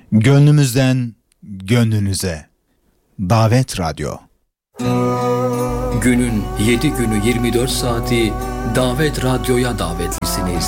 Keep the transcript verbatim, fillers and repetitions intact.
Gönlümüzden gönlünüze. Davet Radyo. Günün yedi günü yirmi dört saati Davet Radyo'ya davetlisiniz.